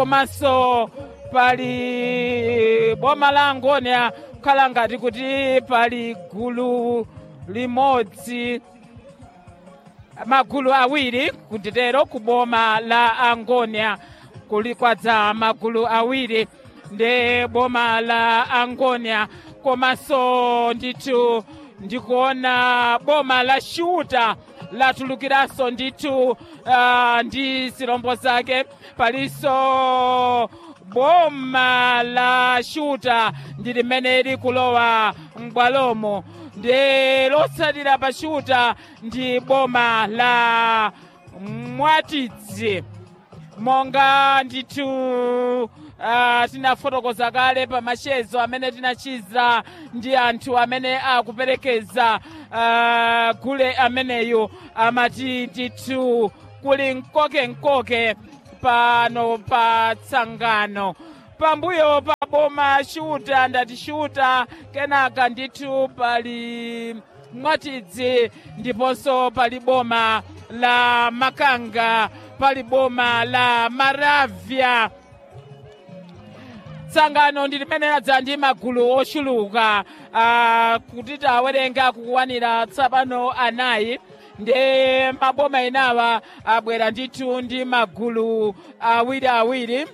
komanso pali boma la Angonia kukhala ngati kuti pali gulu limodzi magulu awiri kutitero ku boma la Angonia kuli kwadza magulu awiri ndi boma la Angonia komanso ndithu ndikuona boma la Shuta latulukiranso ndithu ndi zirombo zake palinso boma la Shuta ndi limene likulowa m'bwalomo ndi lotsatira pa Shuta ndi boma la Mwatidzi monga ndithu tinafotokoza kale pa machezo amene tinachita ndi anthu amene akuperekeza gule ameneyo amati ndithu kuli nkoke pano pa Tsangano pambuyo pa boma Shuta ndati Shuta kenaka ndithu pali Mwatidzi ndiponso pali boma la Makanga pali boma la Maravya. Tsangano ndi limene ladza ndi magulu ochuluka kuti tawerenga kukwanira tsopano anayi ndi maboma enawa abwera ndithu ndi magulu awiriawiri.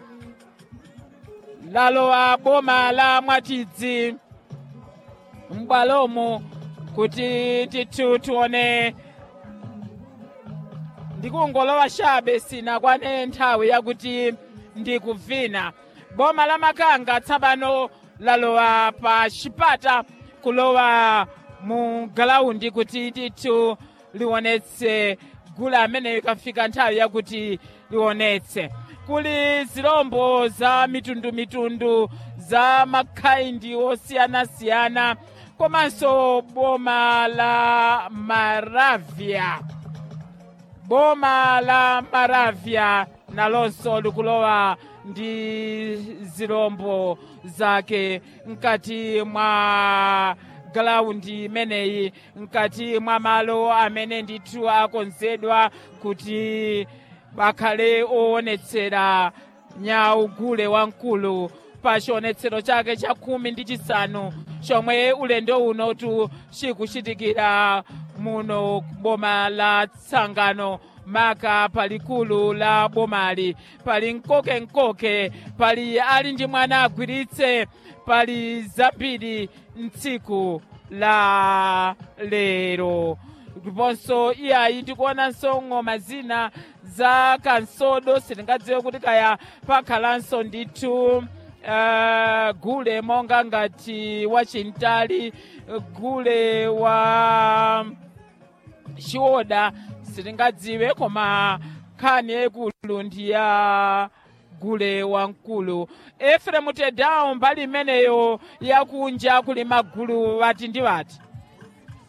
Lalowa boma la Mwatidzi m'bwalomo kuti ndithu tione ndikungolowa chabe sinakwane nthawi yakuti ndikuvina. Boma la Makanga tsopano lalowa pa chipata kulowa mu galaundi kuti ndithu liwonetse gule amene ikafika nthawi yakuti liwonetse. Kuli zirombo za mitundumitundu za makhaindi osiyanasiyana komanso boma la Maravya. Boma la Maravya nalonso likulowa ndi zirombo zake mkati mwa galaundi imeneyi mkati mwa malo amene ndithu akonzedwa kuti akhale oonetsera nyau gule wamkulu pa chionetsero chake cha 15 chomwe ulendo unotu chikuchitikira muno boma la Tsangano maka palikulu la bomali pali nkoke pali ali ndi mwana agwiritse pali zambiri mtsiku la lero ndiponso iyayi ndikuonanso ng'oma zina za kansodo sitingadziwe kuti kaya pakhalanso ndithu gule monga ngati wachintali gule wa chiwoda sitingadziwe koma nkhani yaikulu ndi ya gule wamkulu. Efremu Tedawu mbali imeneyo yakunja kuli magulu wati ndi wati